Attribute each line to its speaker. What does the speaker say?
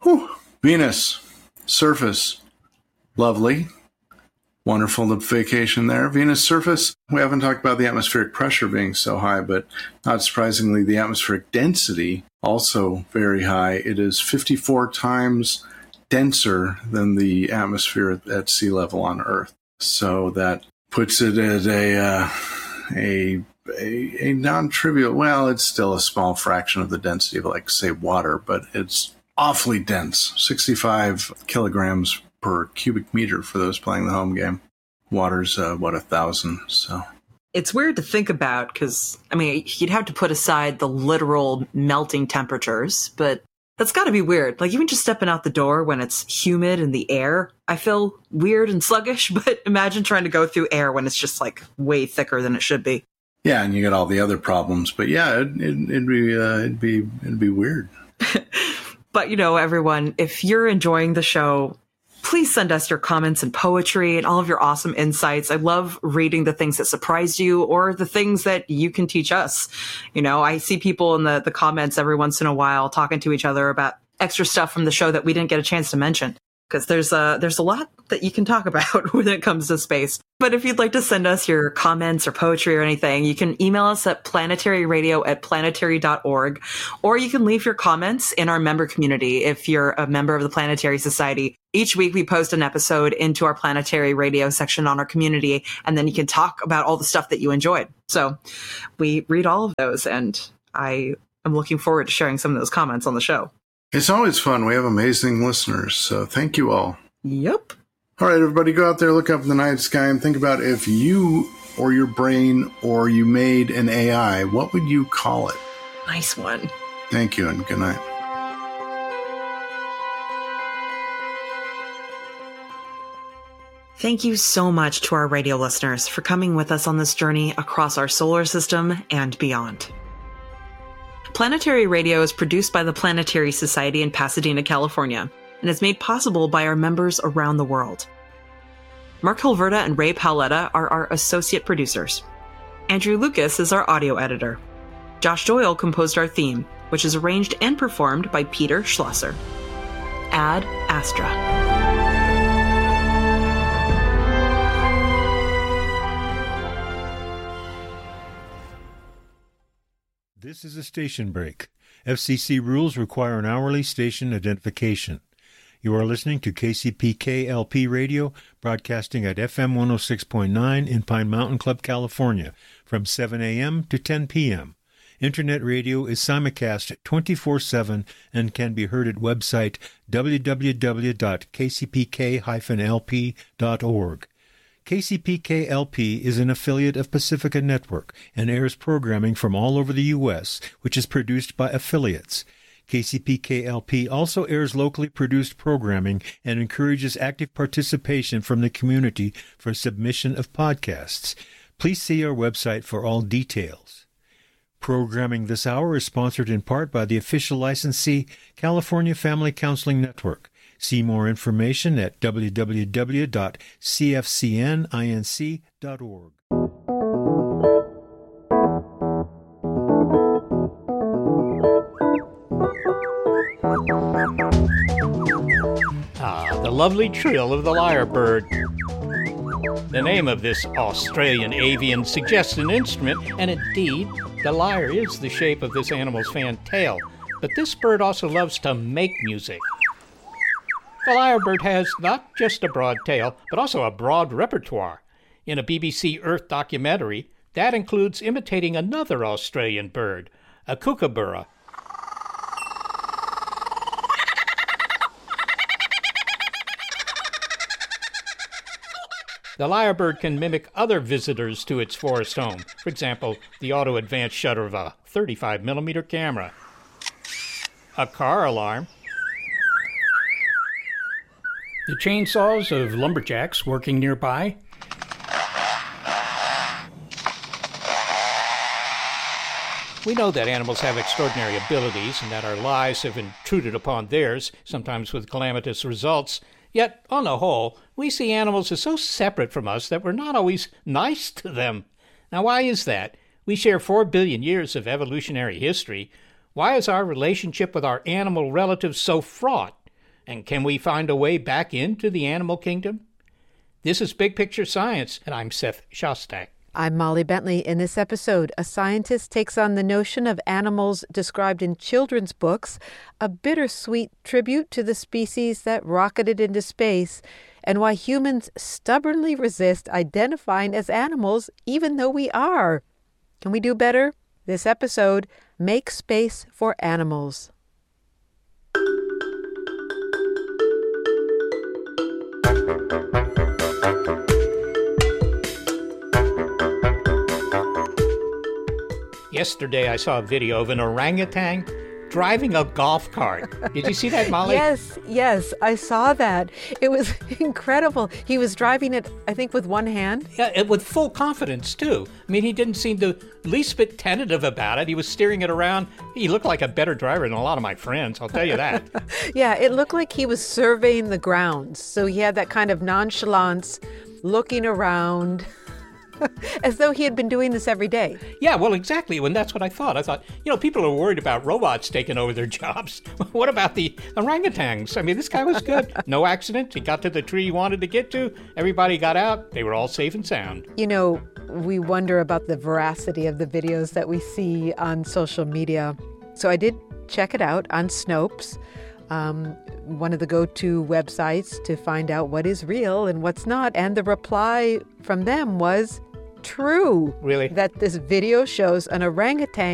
Speaker 1: Whew. Venus, surface, lovely. Wonderful vacation there. Venus surface, we haven't talked about the atmospheric pressure being so high, but not surprisingly, the atmospheric density also very high. It is 54 times denser than the atmosphere at sea level on Earth. So that puts it at a non-trivial, well, it's still a small fraction of the density of, like, say, water, but it's awfully dense, 65 kilograms per cubic meter for those playing the home game. Water's, 1,000, so.
Speaker 2: It's weird to think about because, I mean, you'd have to put aside the literal melting temperatures, but that's got to be weird. Like, even just stepping out the door when it's humid in the air, I feel weird and sluggish, but imagine trying to go through air when it's just, like, way thicker than it should be.
Speaker 1: Yeah, and you get all the other problems, but yeah, it'd be weird.
Speaker 2: But, you know, everyone, if you're enjoying the show, please send us your comments and poetry and all of your awesome insights. I love reading the things that surprised you or the things that you can teach us. You know, I see people in the comments every once in a while talking to each other about extra stuff from the show that we didn't get a chance to mention. Because there's a lot that you can talk about when it comes to space. But if you'd like to send us your comments or poetry or anything, you can email us at planetaryradio@planetary.org, or you can leave your comments in our member community if you're a member of the Planetary Society. Each week we post an episode into our Planetary Radio section on our community, and then you can talk about all the stuff that you enjoyed. So we read all of those, and I am looking forward to sharing some of those comments on the show.
Speaker 1: It's always fun. We have amazing listeners, so thank you all.
Speaker 2: Yep.
Speaker 1: All right, everybody, go out there, look up in the night sky, and think about if you or your brain or you made an AI, what would you call it?
Speaker 2: Nice one.
Speaker 1: Thank you, and good night.
Speaker 2: Thank you so much to our radio listeners for coming with us on this journey across our solar system and beyond. Planetary Radio is produced by the Planetary Society in Pasadena, California, and is made possible by our members around the world. Mark Hilverda and Ray Paoletta are our associate producers. Andrew Lucas is our audio editor. Josh Doyle composed our theme, which is arranged and performed by Peter Schlosser. Ad Astra.
Speaker 3: This is a station break. FCC rules require an hourly station identification. You are listening to KCPK-LP Radio, broadcasting at FM 106.9 in Pine Mountain Club, California, from 7 a.m. to 10 p.m. Internet radio is simulcast 24/7 and can be heard at website www.kcpk-lp.org. KCPK-LP is an affiliate of Pacifica Network and airs programming from all over the U.S., which is produced by affiliates. KCPK-LP also airs locally produced programming and encourages active participation from the community for submission of podcasts. Please see our website for all details. Programming this hour is sponsored in part by the official licensee, California Family Counseling Network. See more information at www.cfcninc.org.
Speaker 4: The lovely trill of the lyrebird. The name of this Australian avian suggests an instrument, and indeed, the lyre is the shape of this animal's fan tail. But this bird also loves to make music. The lyrebird has not just a broad tail, but also a broad repertoire. In a BBC Earth documentary, that includes imitating another Australian bird, a kookaburra. The lyrebird can mimic other visitors to its forest home. For example, the auto-advance shutter of a 35mm camera, a car alarm,
Speaker 5: the chainsaws of lumberjacks working nearby,
Speaker 4: We know that animals have extraordinary abilities and that our lives have intruded upon theirs, sometimes with calamitous results. Yet, on the whole, we see animals as so separate from us that we're not always nice to them. Now, why is that? We share 4 billion years of evolutionary history. Why is our relationship with our animal relatives so fraught? And can we find a way back into the animal kingdom? This is Big Picture Science, and I'm Seth Shostak.
Speaker 6: I'm Molly Bentley. In this episode, a scientist takes on the notion of animals described in children's books, a bittersweet tribute to the species that rocketed into space, and why humans stubbornly resist identifying as animals even though we are. Can we do better? This episode, Make Space for Animals.
Speaker 4: Yesterday, I saw a video of an orangutan driving a golf cart. Did you see that, Molly?
Speaker 6: Yes, I saw that. It was incredible. He was driving it, I think, with one hand.
Speaker 4: Yeah, with full confidence, too. I mean, he didn't seem the least bit tentative about it. He was steering it around. He looked like a better driver than a lot of my friends, I'll tell you that.
Speaker 6: Yeah, it looked like he was surveying the grounds. So he had that kind of nonchalance, looking around, as though he had been doing this every day.
Speaker 4: Yeah, well, exactly. And that's what I thought. I thought, people are worried about robots taking over their jobs. What about the orangutans? I mean, this guy was good. No accident. He got to the tree he wanted to get to. Everybody got out. They were all safe and sound.
Speaker 6: We wonder about the veracity of the videos that we see on social media. So I did check it out on Snopes, one of the go-to websites to find out what is real and what's not. And the reply from them was true.
Speaker 4: Really?
Speaker 6: That this video shows an orangutan